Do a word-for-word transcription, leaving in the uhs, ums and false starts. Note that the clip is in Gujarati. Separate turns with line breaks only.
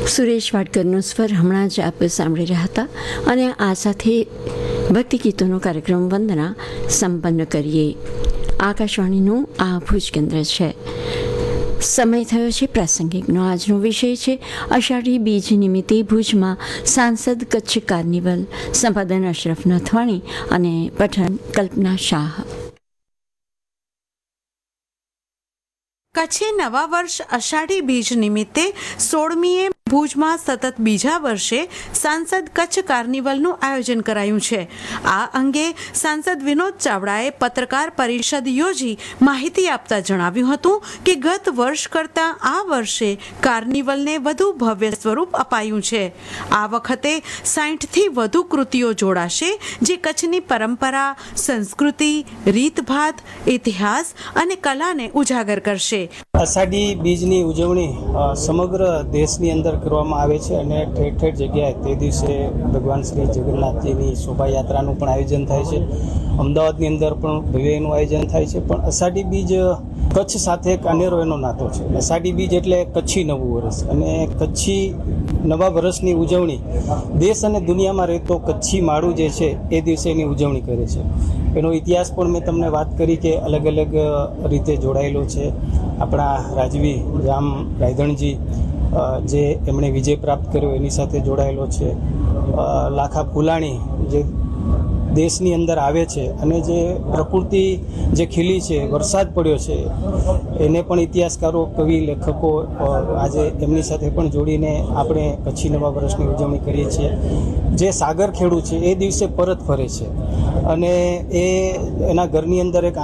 સુરેશ વાડકરનો સ્વર હમણાં જ આપ સાંભળી રહ્યા હતા અને આ સાથે ભક્તિ ગીતોનો કાર્યક્રમ વંદના સંપન્ન કરીએ. આકાશવાણીનું આ ભુજ કેન્દ્ર છે. સમય થયો છે પ્રાસંગિકનો. આજનો વિષય છે અષાઢી બીજ નિમિત્તે ભુજમાં સાંસદ કચ્છ કાર્નિવલ. સંપાદન અશરફ નથવાણી અને પઠન કલ્પના શાહ.
કચ્છી નવા વર્ષ અષાઢી બીજ નિમિત્તે સોળમીએ ભુજમાં સતત બીજા વર્ષે સાંસદ કચ્છ કાર્નિવલનું આયોજન કરાયું છે. આ અંગે સાંસદ વિનોદ ચાવડાએ પત્રકાર પરિષદ યોજી માહિતી આપતા જણાવ્યું હતું કે ગત વર્ષ કરતાં આ વર્ષે કાર્નિવલને વધુ ભવ્ય સ્વરૂપ અપાયું છે. આ વખતે સાઠથી વધુ કૃતિઓ જોડાશે જે કચ્છની પરંપરા, સંસ્કૃતિ, રીતભાત, ઇતિહાસ અને કલાને ઉજાગર કરશે.
અષાઢી બીજની ઉજવણી સમગ્ર દેશની અંદર કરવામાં આવે છે અને ઠેર ઠેર જગ્યાએ તે દિવસે ભગવાન શ્રી જગન્નાથજીની શોભાયાત્રાનું પણ આયોજન થાય છે. અમદાવાદની અંદર પણ ભવ્ય એનું આયોજન થાય છે. પણ અષાઢી બીજ કચ્છ સાથે એક અનેરો એનો નાતો છે. અષાઢી બીજ એટલે કચ્છી નવું વર્ષ અને કચ્છી નવા વર્ષની ઉજવણી દેશ અને દુનિયામાં રહેતો કચ્છી માળું જે છે એ દિવસે એની ઉજવણી કરે છે. એનો ઇતિહાસ પણ મેં તમને વાત કરી કે અલગ અલગ રીતે જોડાયેલો છે. આપણા રાજવી જામ રાયધણજી જે એમણે વિજય પ્રાપ્ત કર્યો એની સાથે જોડાયેલો છે. લાખા ફુલાણી જે દેશની અંદર આવે છે અને જે પ્રકૃતિ જે ખીલી છે, વરસાદ પડ્યો છે, એને પણ ઇતિહાસકારો, કવિ, લેખકો આજે એમની સાથે પણ જોડીને આપણે કચ્છી નવા વર્ષની ઉજવણી કરીએ છીએ. જે સાગર ખેડૂ છે એ દિવસે પરત ફરે છે અને એ એના ઘરની અંદર એક